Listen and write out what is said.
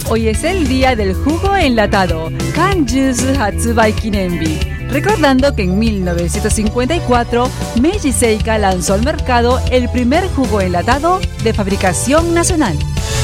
Hoy es el día del jugo enlatado, Kanjusu Hatsubai Kinenbi. Recordando que en 1954, Meiji Seika lanzó al mercado el primer jugo enlatado de fabricación nacional.